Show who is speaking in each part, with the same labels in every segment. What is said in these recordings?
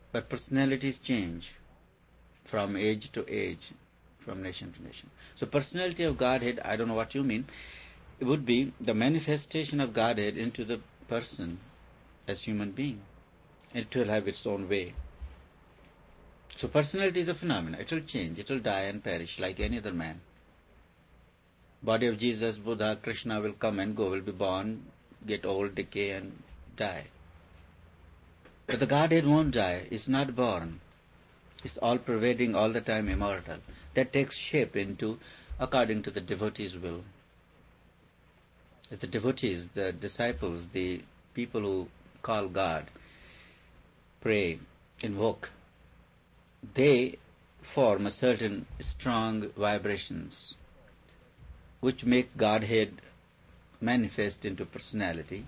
Speaker 1: But personalities change from age to age, from nation to nation. So personality of Godhead, I don't know what you mean, it would be the manifestation of Godhead into the person as human being. It will have its own way. So personality is a phenomenon. It will change. It will die and perish like any other man. Body of Jesus, Buddha, Krishna will come and go, will be born, get old, decay and die. But the Godhead won't die. It's not born. It's all-pervading, all the time immortal. That takes shape into according to the devotee's will. It's the devotees, the disciples, the people who call God, pray, invoke, they form a certain strong vibrations which make Godhead manifest into personality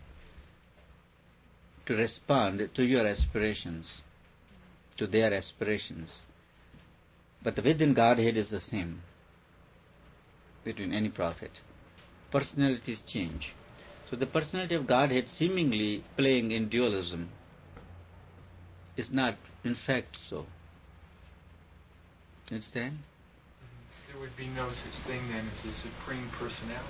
Speaker 1: to respond to your aspirations, to their aspirations. But the within Godhead is the same between any prophet. Personalities change. So the personality of Godhead seemingly playing in dualism is not in fact so. Understand?
Speaker 2: There would be no such thing then as a supreme personality.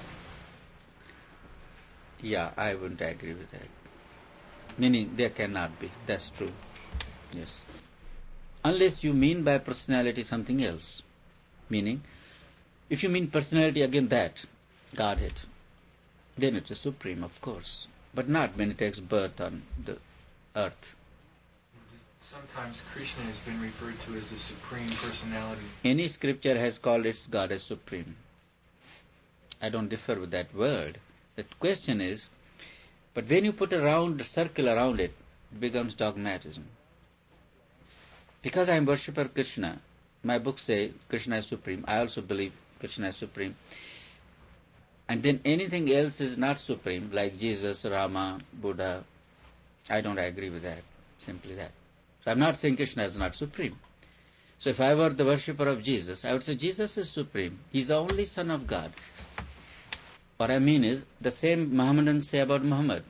Speaker 1: Yeah, I wouldn't agree with that. Meaning there cannot be. That's true. Yes. Unless you mean by personality something else. Meaning, if you mean personality again that, Godhead, then it is supreme, of course. But not when it takes birth on the earth.
Speaker 2: Sometimes Krishna has been referred to as the supreme personality.
Speaker 1: Any scripture has called its God as supreme. I don't differ with that word. The question is, but when you put a round circle around it, it becomes dogmatism. Because I am worshipper of Krishna, my books say Krishna is supreme. I also believe Krishna is supreme. And then anything else is not supreme, like Jesus, Rama, Buddha. I don't agree with that. Simply that. So I'm not saying Krishna is not supreme. So if I were the worshipper of Jesus, I would say Jesus is supreme. He's the only Son of God. What I mean is, the same Mohammedans say about Muhammad,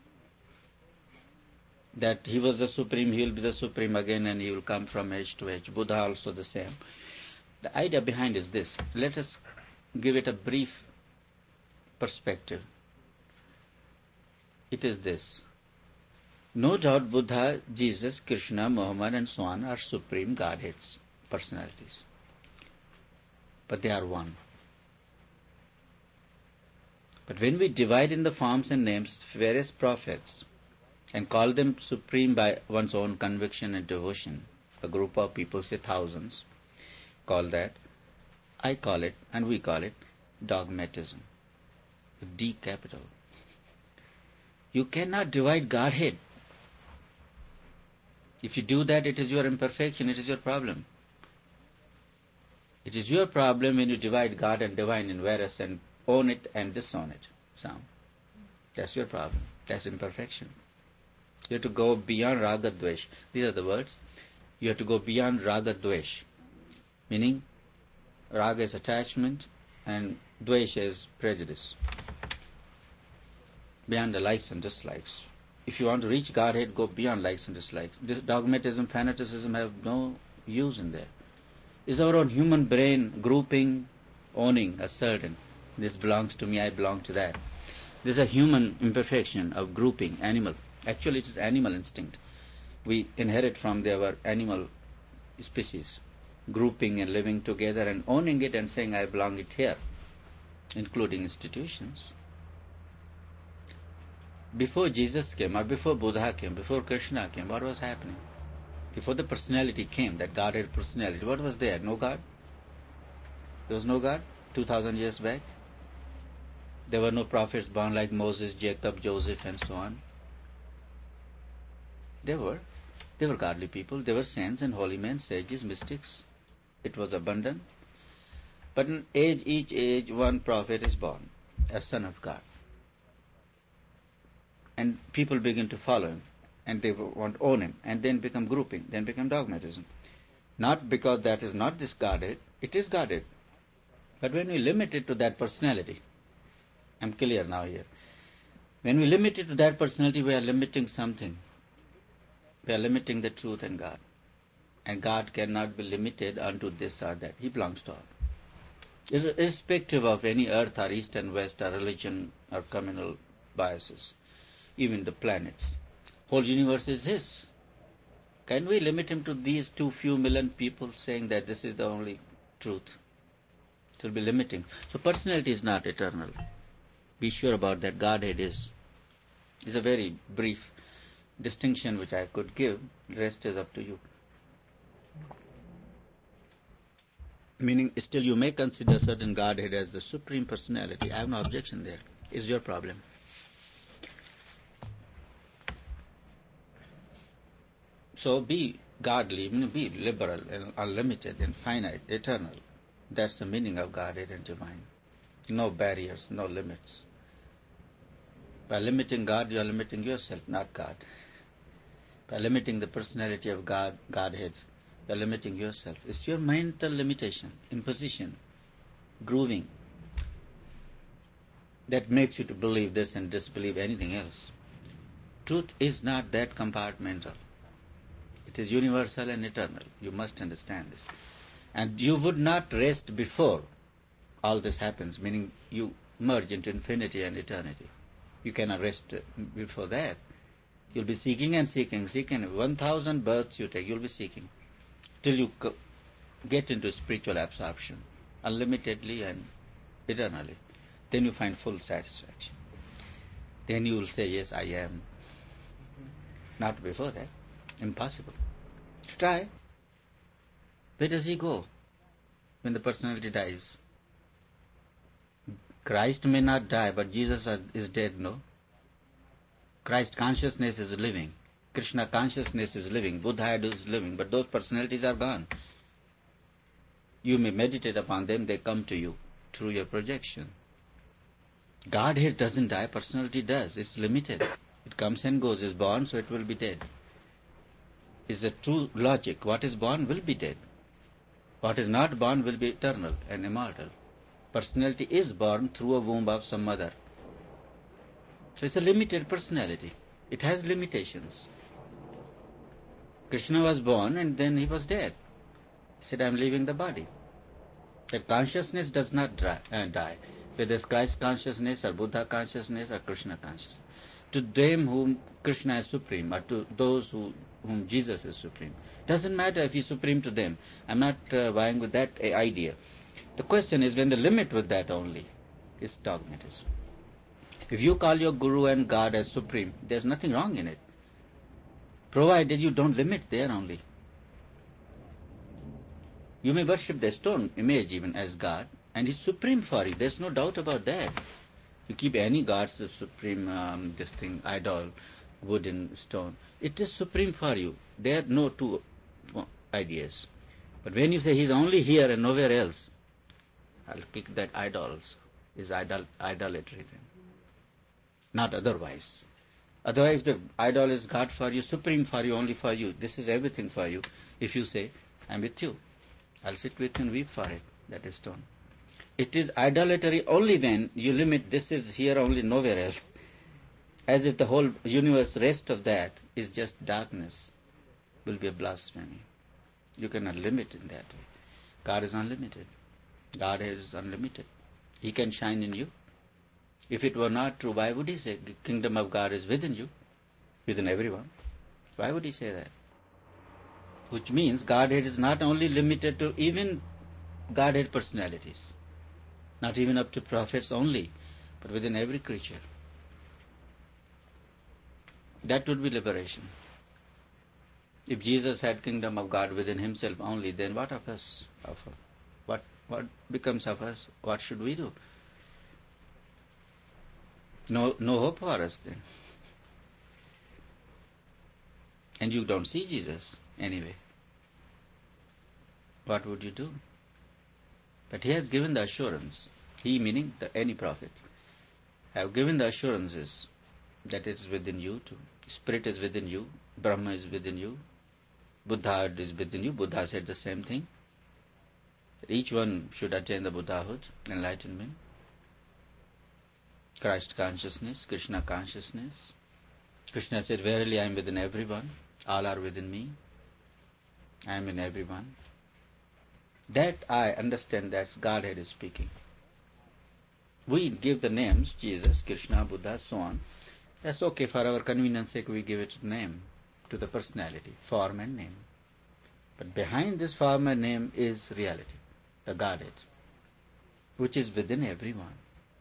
Speaker 1: that he was the supreme, he will be the supreme again, and he will come from age to age. Buddha also the same. The idea behind is this. Let us give it a brief perspective. It is this. No doubt Buddha, Jesus, Krishna, Muhammad and so on are supreme Godheads, personalities. But they are one. But when we divide in the forms and names various prophets and call them supreme by one's own conviction and devotion, a group of people, say thousands, call that, I call it, and we call it, dogmatism. D capital. You cannot divide Godhead. If you do that, it is your imperfection, it is your problem. It is your problem when you divide God and divine in various and own it and disown it. Some. That's your problem. That's imperfection. You have to go beyond raga dvesh. These are the words. You have to go beyond raga dvesh. Meaning, raga is attachment and dvesh is prejudice. Beyond the likes and dislikes. If you want to reach Godhead, go beyond likes and dislikes. This dogmatism, fanaticism have no use in there. It's our own human brain grouping, owning, asserting. This belongs to me, I belong to that. This is a human imperfection of grouping, animal. Actually, it is animal instinct. We inherit from our animal species, grouping and living together and owning it and saying, I belong it here, including institutions. Before Jesus came, or before Buddha came, before Krishna came, what was happening? Before the personality came, that Godhead personality, what was there? No God? There was no God 2,000 years back? There were no prophets born like Moses, Jacob, Joseph, and so on. There were godly people. There were saints and holy men, sages, mystics. It was abundant. But in each age, one prophet is born, a son of God. And people begin to follow him, and they want to own him, and then become grouping, then become dogmatism. Not because that is not this Godhead, it is Godhead. But when we limit it to that personality, I'm clear now here. When we limit it to that personality, we are limiting something. We are limiting the truth in God. And God cannot be limited unto this or that. He belongs to all. Irrespective of any earth or east and west or religion or communal biases, even the planets. Whole universe is His. Can we limit Him to these too few million people saying that this is the only truth? It will be limiting. So personality is not eternal. Be sure about that. Godhead is. It's a very brief distinction which I could give. The rest is up to you. Meaning, still you may consider certain Godhead as the supreme personality. I have no objection there. It's your problem. So be godly, be liberal and unlimited, infinite, eternal. That's the meaning of Godhead and divine. No barriers, no limits. By limiting God, you are limiting yourself, not God. By limiting the personality of God, Godhead, you are limiting yourself. It's your mental limitation, imposition, grooving, that makes you to believe this and disbelieve anything else. Truth is not that compartmental. It is universal and eternal. You must understand this. And you would not rest before all this happens, meaning you merge into infinity and eternity. You cannot rest before that. You'll be seeking and seeking. 1,000 births you take, you'll be seeking. Till you get into spiritual absorption, unlimitedly and eternally. Then you find full satisfaction. Then you will say, yes, I am. Not before that. Impossible. Try. Where does he go when the personality dies? Christ may not die, but Jesus is dead, no? Christ consciousness is living. Krishna consciousness is living. Buddha is living. But those personalities are gone. You may meditate upon them. They come to you through your projection. Godhead doesn't die. Personality does. It's limited. It comes and goes. It's born, so it will be dead. It's a true logic. What is born will be dead. What is not born will be eternal and immortal. Personality is born through a womb of some mother. So it's a limited personality. It has limitations. Krishna was born and then he was dead. He said, I'm leaving the body. That consciousness does not die. Whether it's Christ consciousness or Buddha consciousness or Krishna consciousness. To them whom Krishna is supreme, or to those whom Jesus is supreme. Doesn't matter if he's supreme to them. I'm not vying with that idea. The question is when the limit with that only is dogmatism. If you call your Guru and God as supreme, there's nothing wrong in it. Provided you don't limit there only. You may worship the stone image even as God, and he's supreme for you. There's no doubt about that. You keep any God's supreme, idol, wood and stone. It is supreme for you. There are no two ideas. But when you say he's only here and nowhere else, I'll kick that idols. Is idolatry then. Not otherwise. Otherwise the idol is God for you, supreme for you, only for you. This is everything for you. If you say, I'm with you, I'll sit with you and weep for it, that is stone. It is idolatry only when you limit this is here only, nowhere else. As if the whole universe, rest of that is just darkness, will be a blasphemy. You cannot limit in that way. God is unlimited. God is unlimited. He can shine in you. If it were not true, why would he say the kingdom of God is within you, within everyone? Why would he say that? Which means Godhead is not only limited to even Godhead personalities, not even up to prophets only, but within every creature. That would be liberation. If Jesus had kingdom of God within himself only, then what of us? What becomes of us? What should we do? No hope for us then. And you don't see Jesus anyway. What would you do? But he has given the assurance. He meaning any prophet have given the assurances that it is within you too. Spirit is within you. Brahma is within you. Buddha is within you. Buddha said the same thing. Each one should attain the Buddhahood, enlightenment. Christ consciousness, Krishna consciousness. Krishna said, verily I am within everyone. All are within me. I am in everyone. That I understand that's Godhead is speaking. We give the names, Jesus, Krishna, Buddha, so on. That's okay. For our convenience sake, we give it a name to the personality, form and name. But behind this form and name is reality, the Godhead, which is within everyone.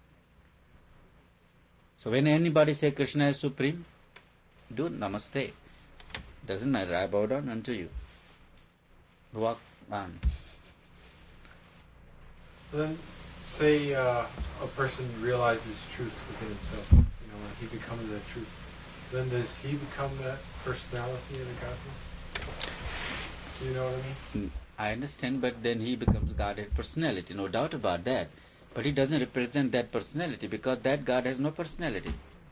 Speaker 1: So when anybody say Krishna is supreme, do namaste. Doesn't matter, I bow down unto you. Walk on.
Speaker 3: Then, say a person realizes truth within himself, when he becomes that truth, then does he become that personality of the Godhead? You know what I mean?
Speaker 1: I understand, but then he becomes Godhead personality, no doubt about that. But he doesn't represent that personality because that God has no personality.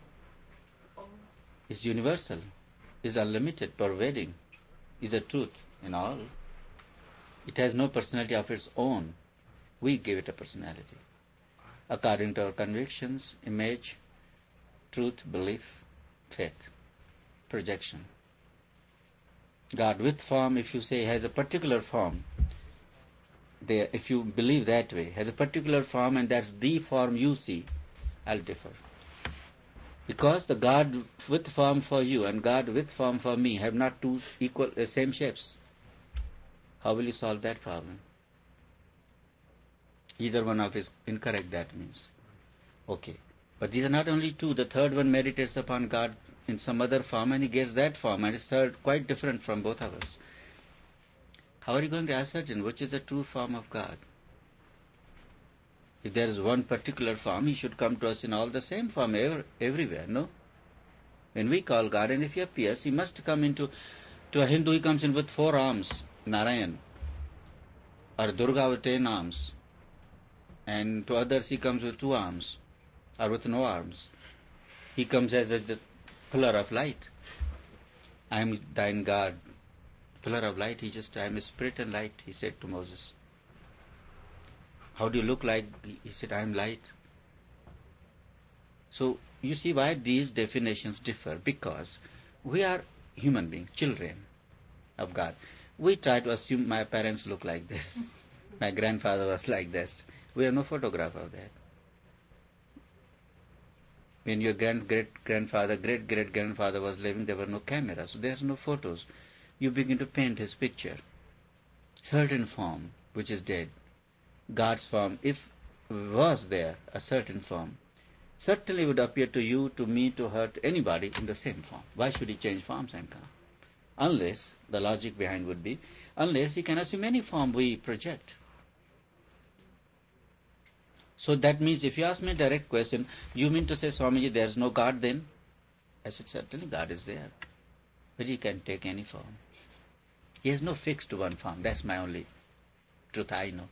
Speaker 1: It's universal, it's unlimited, pervading, is a truth in all. It has no personality of its own. We give it a personality. According to our convictions, image, truth, belief, faith, projection. God with form, if you say, has a particular form, if you believe that way, has a particular form and that's the form you see, I'll differ. Because the God with form for you and God with form for me have not two equal, same shapes. How will you solve that problem? Either one of is incorrect, that means. Okay. But these are not only two. The third one meditates upon God in some other form and he gets that form and it's quite different from both of us. How are you going to ascertain which is the true form of God? If there is one particular form, he should come to us in all the same form everywhere, no? When we call God and if he appears, he must come to a Hindu he comes in with 4 arms, Narayan, or Durga with 10 arms, and to others he comes with 2 arms, or with no arms. He comes as the pillar of light. I am thine God. Pillar of light, I am spirit and light, he said to Moses. How do you look like? He said, I am light. So, you see why these definitions differ, because we are human beings, children of God. We try to assume my parents look like this. My grandfather was like this. We have no photograph of that. When your great-grandfather, great-great-grandfather was living, there were no cameras, so there's no photos. You begin to paint his picture. Certain form, which is dead. God's form, if was there, a certain form, certainly would appear to you, to me, to her, to anybody in the same form. Why should he change forms and come? Unless, the logic behind would be, unless he can assume any form we project. So that means if you ask me a direct question, you mean to say, Swamiji, there is no God then? I said, certainly God is there. But he can take any form. He has no fixed one form. That's my only truth I know.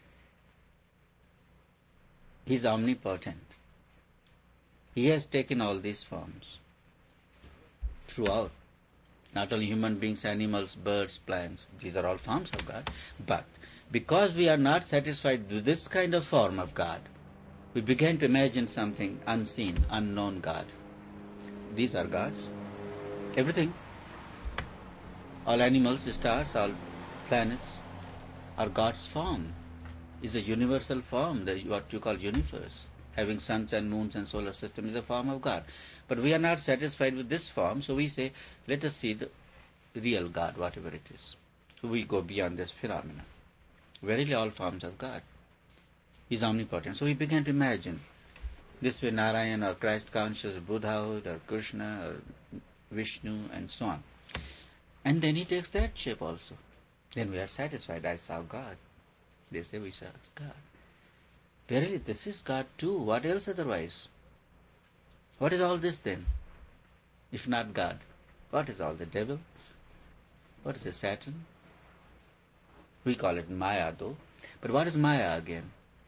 Speaker 1: He is omnipotent. He has taken all these forms throughout. Not only human beings, animals, birds, plants. These are all forms of God. But because we are not satisfied with this kind of form of God, we began to imagine something unseen, unknown God. These are gods. Everything. All animals, stars, all planets are God's form. Is a universal form, what you call universe. Having suns and moons and solar system is a form of God. But we are not satisfied with this form, so we say, let us see the real God, whatever it is. So we go beyond this phenomenon. Verily all forms of God. He is omnipotent. So we began to imagine this way Narayan or Christ conscious, Buddhahood or Krishna or Vishnu and so on. And then he takes that shape also. Then we are satisfied, I saw God. They say we saw God. Verily this is God too. What else otherwise? What is all this then? If not God. What is all the devil? What is the Saturn? We call it Maya though. But what is Maya again?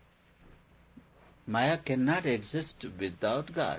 Speaker 1: Maya cannot exist without God.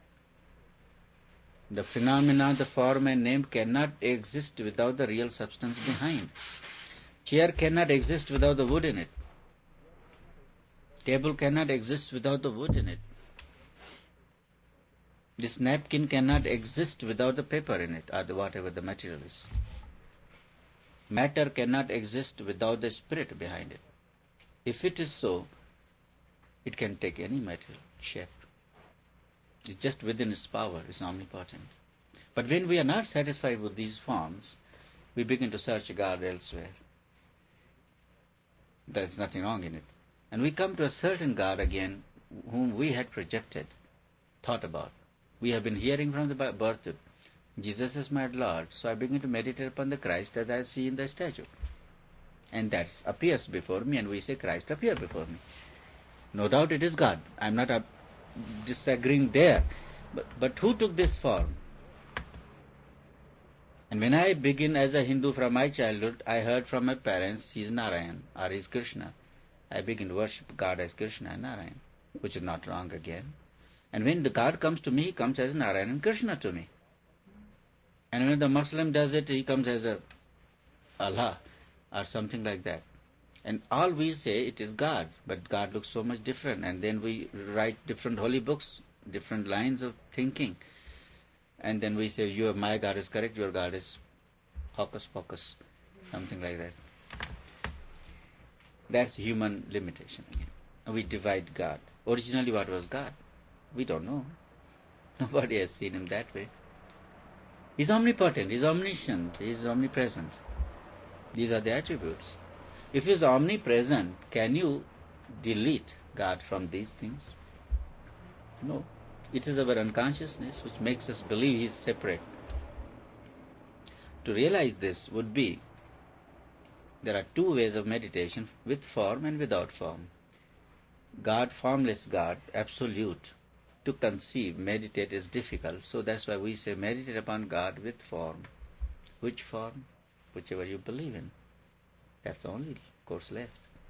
Speaker 1: The phenomena, the form and name cannot exist without the real substance behind. Chair cannot exist without the wood in it. Table cannot exist without the wood in it. This napkin cannot exist without the paper in it, or whatever the material is. Matter cannot exist without the spirit behind it. If it is so, it can take any material shape. It's just within its power, it's omnipotent. But when we are not satisfied with these forms, we begin to search God elsewhere. There's nothing wrong in it. And we come to a certain God again, whom we had projected, thought about. We have been hearing from the birth, Jesus is my Lord, so I begin to meditate upon the Christ that I see in the statue. And that appears before me, and we say, Christ appeared before me. No doubt it is God. I'm not disagreeing there. But who took this form? And when I begin as a Hindu from my childhood, I heard from my parents, he is Narayan or he is Krishna. I begin to worship God as Krishna and Narayan, which is not wrong again. And when the God comes to me, he comes as Narayan and Krishna to me. And when the Muslim does it, he comes as a Allah or something like that. And all we say, it is God, but God looks so much different. And then we write different holy books, different lines of thinking. And then we say, my God is correct, your God is hocus pocus, something like that. That's human limitation again. We divide God. Originally, what was God? We don't know. Nobody has seen him that way. He's omnipotent, he's omniscient, he's omnipresent. These are the attributes. If he's omnipresent, can you delete God from these things? No. It is our unconsciousness which makes us believe he is separate. To realize this would be, there are two ways of meditation, with form and without form. God, formless God, absolute, to conceive, meditate is difficult. So that's why we say meditate upon God with form. Which form? Whichever you believe in. That's the only course left.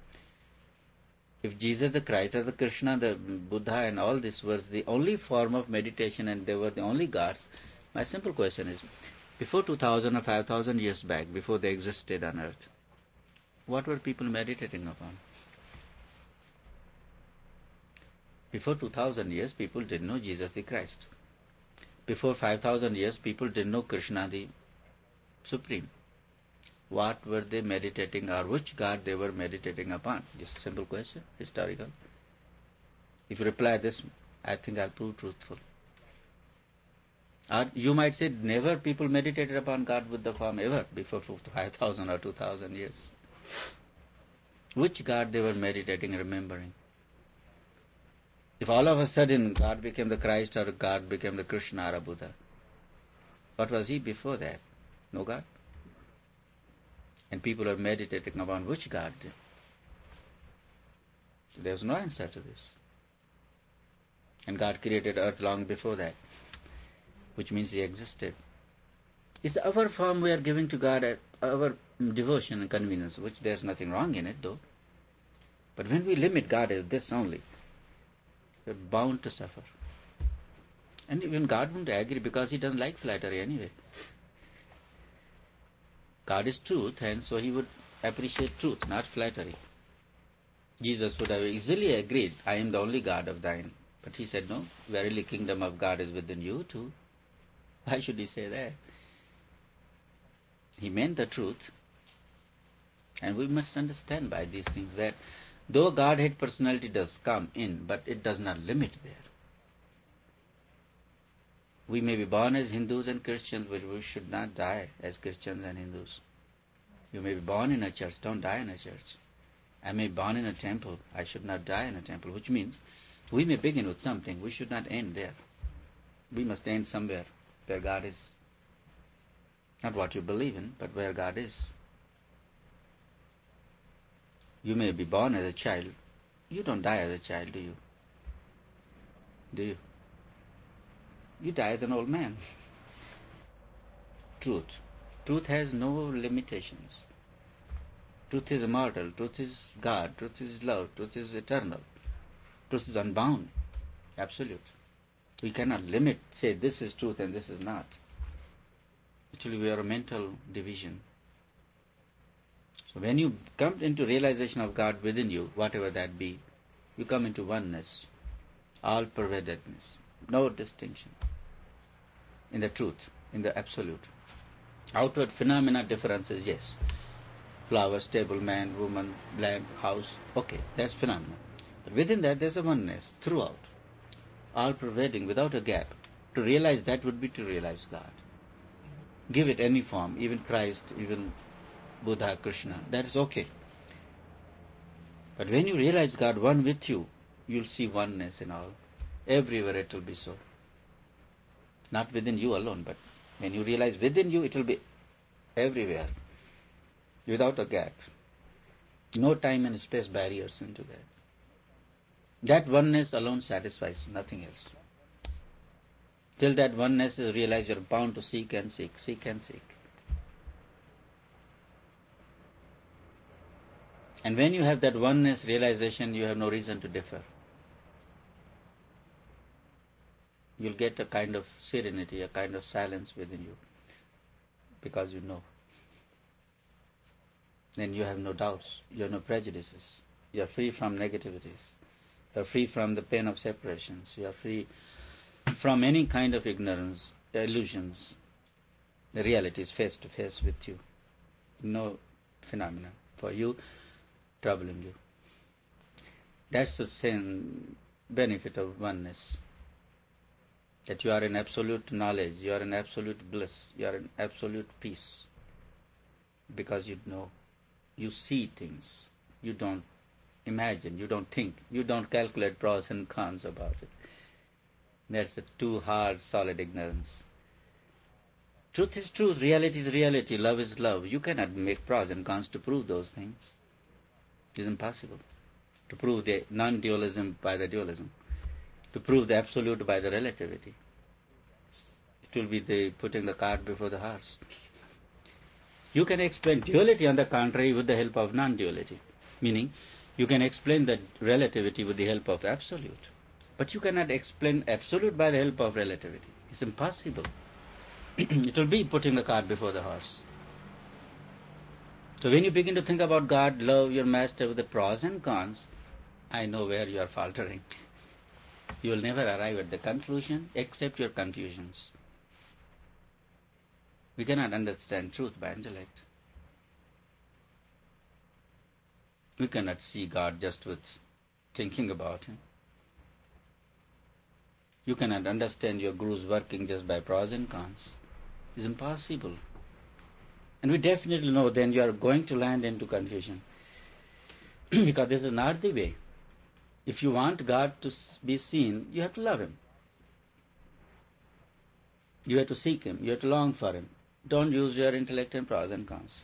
Speaker 1: If Jesus the Christ or the Krishna, the Buddha and all this was the only form of meditation and they were the only gods, my simple question is, before 2000 or 5000 years back, before they existed on earth, what were people meditating upon? Before 2000 years, people didn't know Jesus the Christ. Before 5000 years, people didn't know Krishna the Supreme. What were they meditating, or which God they were meditating upon? Just a simple question, historical. If you reply this, I think I'll prove truthful. Or you might say, never people meditated upon God with the form ever before 5,000 or 2,000 years. Which God they were meditating, remembering? If all of a sudden God became the Christ or God became the Krishna or a Buddha, what was he before that? No God? And people are meditating upon which God? There's no answer to this. And God created earth long before that, which means he existed. It's our form we are giving to God, our devotion and convenience, which there's nothing wrong in it though. But when we limit God as this only, we're bound to suffer. And even God won't agree because he doesn't like flattery anyway. God is truth, and so he would appreciate truth, not flattery. Jesus would have easily agreed, I am the only God of thine. But he said, no, verily kingdom of God is within you too. Why should he say that? He meant the truth. And we must understand by these things that though Godhead personality does come in, but it does not limit there. We may be born as Hindus and Christians, but we should not die as Christians and Hindus. You may be born in a church, don't die in a church. I may be born in a temple, I should not die in a temple, which means we may begin with something, we should not end there. We must end somewhere where God is. Not what you believe in, but where God is. You may be born as a child. You don't die as a child, do you? Do you? You die as an old man. Truth. Truth has no limitations. Truth is immortal. Truth is God. Truth is love. Truth is eternal. Truth is unbound. Absolute. We cannot limit, say this is truth and this is not. Actually, we are a mental division. So when you come into realization of God within you, whatever that be, you come into oneness, all-pervadedness, no distinction. in the truth, in the absolute. Outward phenomena differences, yes. Flowers, table, man, woman, lamp, house, okay, that's phenomena. But within that there's a oneness throughout, all pervading without a gap. To realize that would be to realize God. Give it any form, even Christ, even Buddha, Krishna, that is okay. But when you realize God one with you, you'll see oneness in all. Everywhere it will be so. Not within you alone, but when you realize within you, it will be everywhere, without a gap. No time and space barriers into that. That oneness alone satisfies, nothing else. Till that oneness is realized, you're bound to seek and seek, seek and seek. And when you have that oneness realization, you have no reason to differ. You'll get a kind of serenity, a kind of silence within you, because you know. Then you have no doubts, you have no prejudices, you are free from negativities, you are free from the pain of separations, you are free from any kind of ignorance, illusions. The reality is face to face with you. No phenomena for you troubling you. That's the same benefit of oneness. That you are in absolute knowledge, you are in absolute bliss, you are in absolute peace. Because you know, you see things, you don't imagine, you don't think, you don't calculate pros and cons about it. That's a too hard, solid ignorance. Truth is truth, reality is reality, love is love. You cannot make pros and cons to prove those things. It's impossible. To prove the non-dualism by the dualism. To prove the absolute by the relativity. It will be the putting the cart before the horse. You can explain duality, on the contrary, with the help of non-duality. Meaning, you can explain the relativity with the help of absolute. But you cannot explain absolute by the help of relativity. It's impossible. It will be putting the cart before the horse. So when you begin to think about God, love your master with the pros and cons, I know where you are faltering. You will never arrive at the conclusion except your confusions. We cannot understand truth by intellect. We cannot see God just with thinking about Him. You cannot understand your Guru's working just by pros and cons. It's impossible. And we definitely know then you are going to land into confusion. Because this is not the way. If you want God to be seen, you have to love Him. You have to seek Him. You have to long for Him. Don't use your intellect and pros and cons.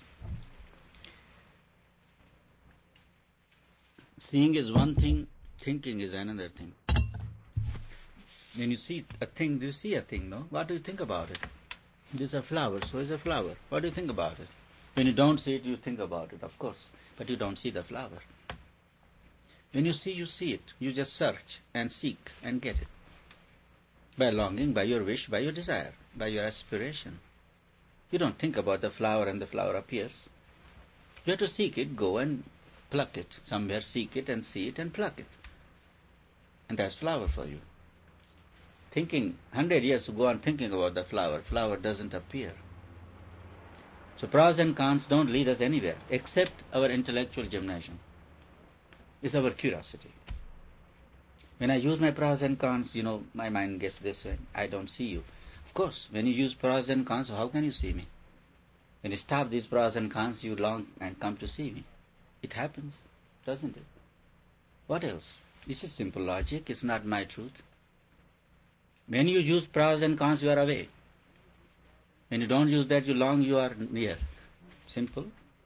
Speaker 1: Seeing is one thing, thinking is another thing. When you see a thing, do you see a thing, no? What do you think about it? This is a flower, so is a flower. What do you think about it? When you don't see it, you think about it, of course. But you don't see the flower. When you see it. You just search and seek and get it. By longing, by your wish, by your desire, by your aspiration. You don't think about the flower and the flower appears. You have to seek it, go and pluck it. Somewhere seek it and see it and pluck it. And that's flower for you. Thinking, 100 years to go on thinking about the flower doesn't appear. So pros and cons don't lead us anywhere, except our intellectual gymnasium. It's our curiosity. When I use my pros and cons, my mind gets this way. I don't see you. Of course, when you use pros and cons, how can you see me? When you stop these pros and cons, you long and come to see me. It happens, doesn't it? What else? This is simple logic. It's not my truth. When you use pros and cons, you are away. When you don't use that, you long, you are near. Simple.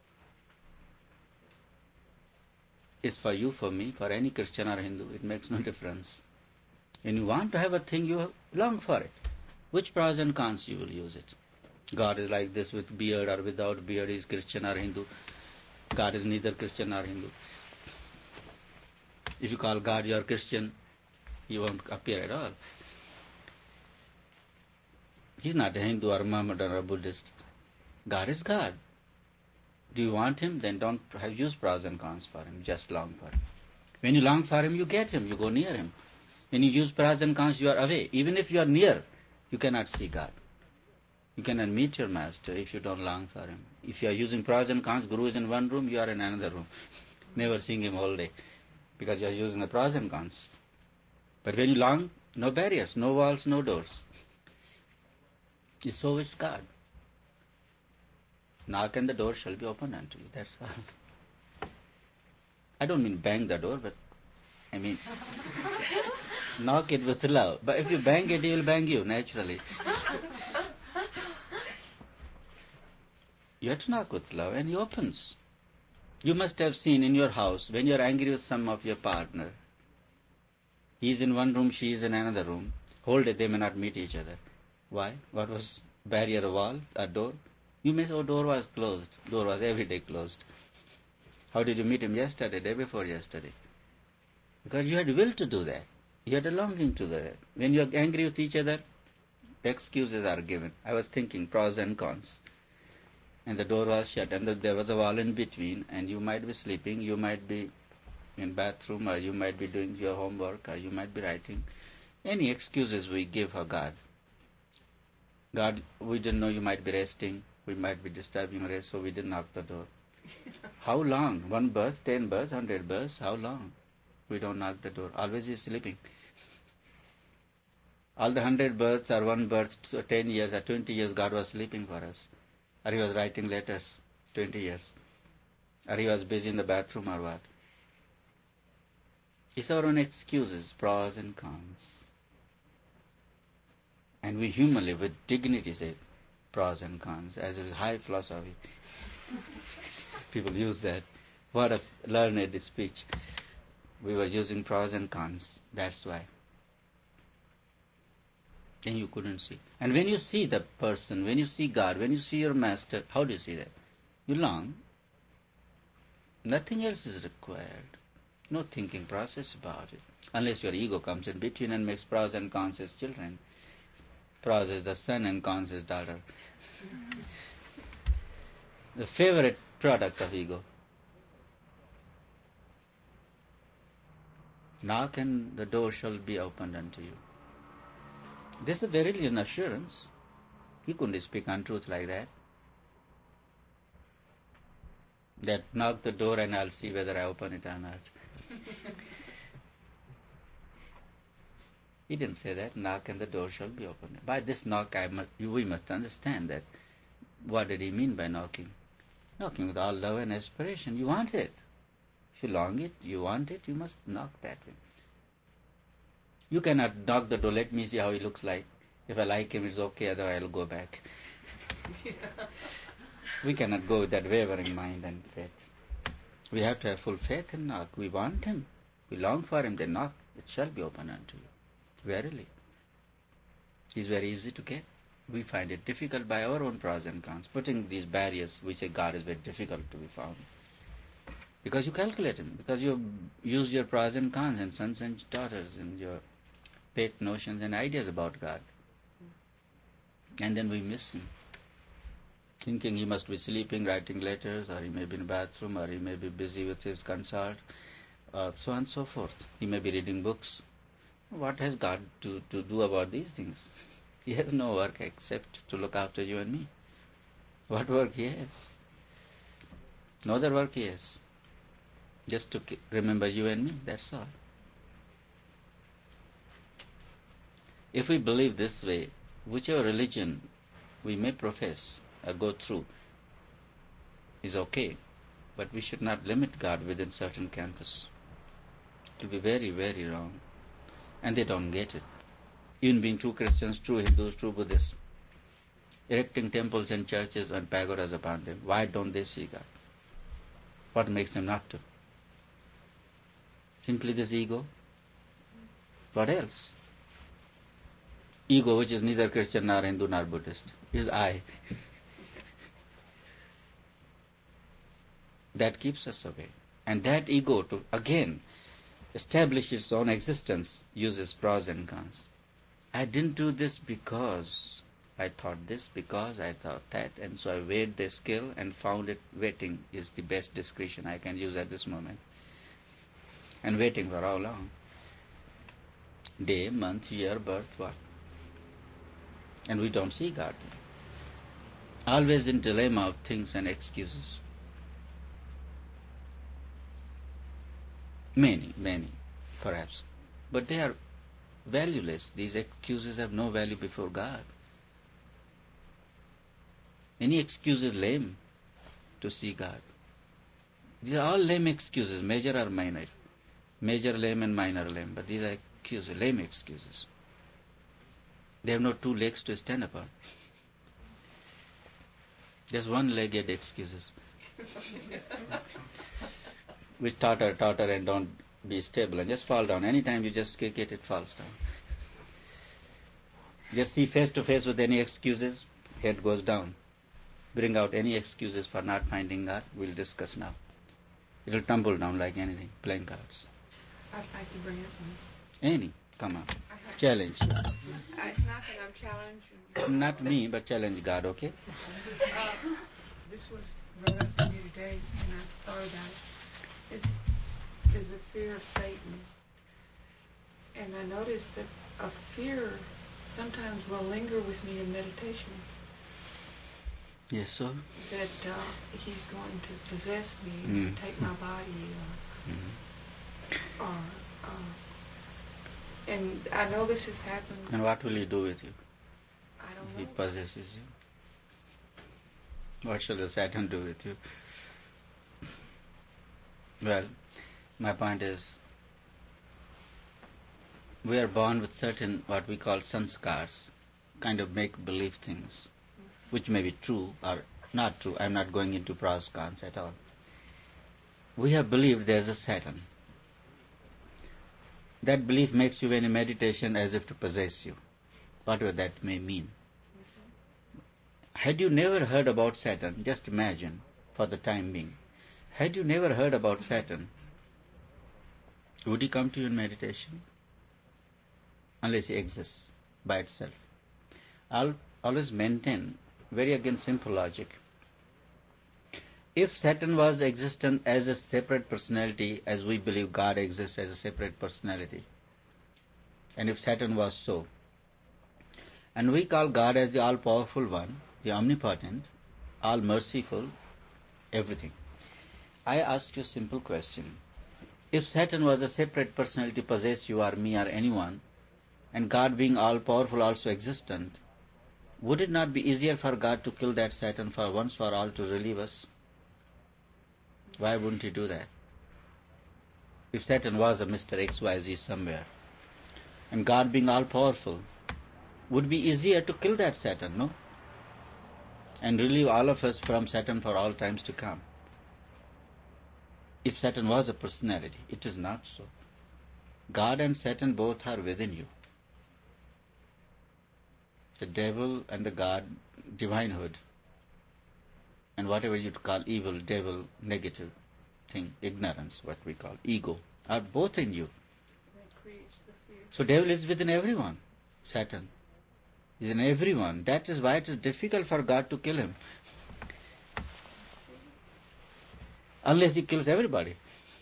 Speaker 1: It's for you, for me, for any Christian or Hindu. It makes no difference. When you want to have a thing, you long for it. Which pros and cons you will use it? God is like this with beard or without beard. He is Christian or Hindu. God is neither Christian nor Hindu. If you call God your Christian, He won't appear at all. He's not a Hindu or a Mohammedan or a Buddhist. God is God. Do you want Him? Then don't use pros and cons for Him. Just long for Him. When you long for Him, you get Him. You go near Him. When you use pros and cons, you are away. Even if you are near, you cannot see God. You cannot meet your master if you don't long for him. If you are using pros and cons, Guru is in one room, you are in another room. Never seeing him all day because you are using the pros and cons. But when you long, no barriers, no walls, no doors. You so wish God. Knock and the door shall be opened unto you. That's all. I don't mean bang the door, but I mean knock it with love. But if you bang it, he will bang you naturally. You have to knock with love and he opens. You must have seen in your house when you are angry with some of your partner. He is in one room, she is in another room. Whole day they may not meet each other. Why? What was barrier, a wall, a door? You may say, oh, door was closed. Door was every day closed. How did you meet him yesterday, day before yesterday? Because you had will to do that. You had a longing to do that. When you are angry with each other, excuses are given. I was thinking pros and cons. And the door was shut and there was a wall in between and you might be sleeping, you might be in bathroom or you might be doing your homework or you might be writing. Any excuses we give for God. God, we didn't know you might be resting, we might be disturbing rest, so we didn't knock the door. How long? 1 birth, 10 births, 100 births, how long? We don't knock the door. Always he's sleeping. All the 100 births or 1 birth, 10 years or 20 years, God was sleeping for us. Or he was writing letters, 20 years. Or he was busy in the bathroom or what. It's our own excuses, pros and cons. And we humanly, with dignity, say pros and cons, as a high philosophy. People use that. What a learned speech. We were using pros and cons. That's why. Then you couldn't see. And when you see the person, when you see God, when you see your master, how do you see that? You long. Nothing else is required. No thinking process about it. Unless your ego comes in between and makes pros and cons as children. Pros is the son and cons is daughter. The favorite product of ego. Knock and the door shall be opened unto you. This is verily an assurance. He couldn't speak untruth like that. That knock the door and I'll see whether I open it or not. He didn't say that. Knock and the door shall be opened. By this knock, we must understand that. What did he mean by knocking? Knocking with all love and aspiration. You want it. If you long it, you want it, you must knock that way. You cannot knock the door, let me see how he looks like. If I like him, it's okay, otherwise I'll go back. We cannot go with that wavering mind and faith. We have to have full faith and knock. We want him. We long for him, then knock. It shall be open unto you. Verily. It's very easy to get. We find it difficult by our own pros and cons. Putting these barriers, we say God is very difficult to be found. Because you calculate him. Because you use your pros and cons and sons and daughters and your pet notions and ideas about God. And then we miss him. Thinking he must be sleeping, writing letters, or he may be in the bathroom, or he may be busy with his consult, so on and so forth. He may be reading books. What has God to do about these things? He has no work except to look after you and me. What work he has? No other work he has. Just to remember you and me, that's all. If we believe this way, whichever religion we may profess or go through is okay, but we should not limit God within certain campus. It will be very, very wrong. And they don't get it. Even being true Christians, true Hindus, true Buddhists, erecting temples and churches and pagodas upon them, why don't they see God? What makes them not to? Simply this ego? What else? Ego, which is neither Christian nor Hindu nor Buddhist, is I. That keeps us away. And that ego, to again establish its own existence, uses pros and cons. I didn't do this because I thought this, because I thought that, and so I weighed the scale and found it waiting is the best discretion I can use at this moment. And waiting for how long? Day, month, year, birth, what? And we don't see God. always in dilemma of things and excuses. Many, perhaps. But they are valueless. These excuses have no value before God. Any excuse is lame to see God. These are all lame excuses, major or minor. Major lame and minor lame, but these are excuses, lame excuses. They have no two legs to stand upon. Just one-legged excuses. Which totter and don't be stable and just fall down. Anytime you just kick it, it falls down. Just see face to face with any excuses, head goes down. Bring out any excuses for not finding God, we'll discuss now. It'll tumble down like anything, playing cards.
Speaker 4: I'd like to bring up one.
Speaker 1: Any, come on. Challenge.
Speaker 4: It's not that I'm challenging.
Speaker 1: Not me, but challenge God, okay?
Speaker 4: This was brought up to me today, and I thought about it. Is the fear of Satan. And I noticed that a fear sometimes will linger with me in meditation.
Speaker 1: Yes, sir.
Speaker 4: That he's going to possess me, take my body, and I know this has happened.
Speaker 1: And what will he do with you?
Speaker 4: I don't know.
Speaker 1: He possesses you. What shall the Satan do with you? Well, my point is, we are born with certain what we call sanskars, kind of make-believe things, which may be true or not true. I'm not going into pros cons at all. We have believed there's a Satan. That belief makes you, when you meditation, as if to possess you, whatever that may mean. Had you never heard about Satan, just imagine, for the time being, had you never heard about Satan, would he come to you in meditation? Unless he exists by itself. I'll always maintain, very again simple logic. If Satan was existent as a separate personality, as we believe God exists as a separate personality, and if Satan was so, and we call God as the all-powerful one, the omnipotent, all-merciful, everything, I ask you a simple question. If Satan was a separate personality, possess you or me or anyone, and God being all-powerful, also existent, would it not be easier for God to kill that Satan for once for all to relieve us? Why wouldn't he do that? If Satan was a Mr. XYZ somewhere, and God being all-powerful, would it be easier to kill that Satan, no? And relieve all of us from Satan for all times to come. If Satan was a personality, it is not so. God and Satan both are within you. The devil and the God, divinehood, and whatever you call evil, devil, negative thing, ignorance, what we call ego, are both in you.
Speaker 4: That creates the fear.
Speaker 1: So devil is within everyone. Satan is in everyone. That is why it is difficult for God to kill him. Unless he kills everybody.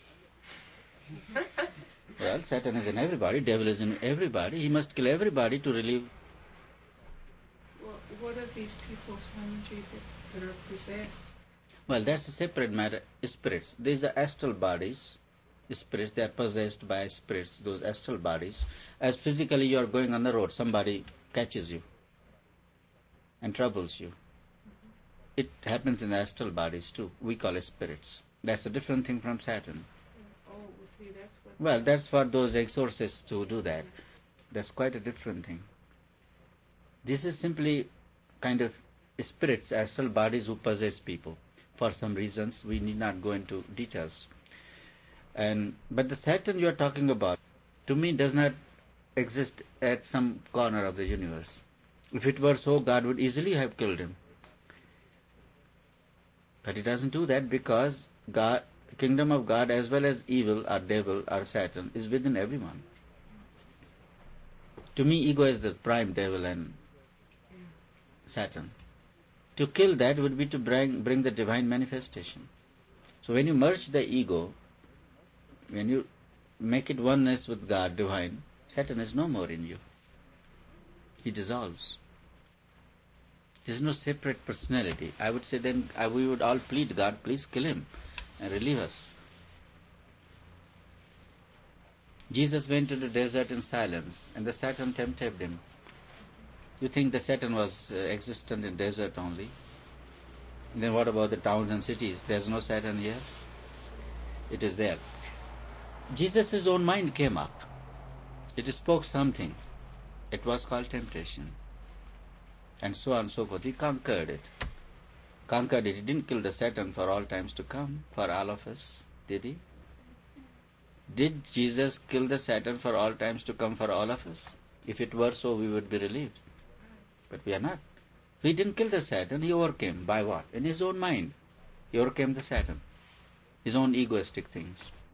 Speaker 1: Well, Satan is in everybody, devil is in everybody. He must kill everybody to relieve.
Speaker 4: Well, what are these people, Swamiji, that are possessed?
Speaker 1: Well, that's a separate matter. Spirits. These are astral bodies. Spirits, they are possessed by spirits, those astral bodies. As physically you are going on the road, somebody catches you and troubles you. It happens in the astral bodies too. We call it spirits. That's a different thing from Satan.
Speaker 4: Oh, see, that's what...
Speaker 1: Well, that's for those exorcists who do that. That's quite a different thing. This is simply kind of spirits, astral bodies who possess people. For some reasons, we need not go into details. But the Satan you are talking about, to me, does not exist at some corner of the universe. If it were so, God would easily have killed him. But he doesn't do that because God, the kingdom of God, as well as evil or devil or Satan, is within everyone. To me, ego is the prime devil and Satan. To kill that would be to bring the divine manifestation. So when you merge the ego, when you make it oneness with God, divine, Satan is no more in you. He dissolves. There is no separate personality. I would say then we would all plead, God, please kill him and relieve us. Jesus went to the desert in silence, and the Satan tempted him. You think the Satan was existent in desert only? And then what about the towns and cities? There's no Satan here? It is there. Jesus' own mind came up. It spoke something. It was called temptation. And so on and so forth. He conquered it. Conquered it. He didn't kill the Satan for all times to come, for all of us. Did he? Did Jesus kill the Satan for all times to come for all of us? If it were so, we would be relieved. But we are not. He didn't kill the Satan. He overcame. By what? In his own mind. He overcame the Satan. His own egoistic things.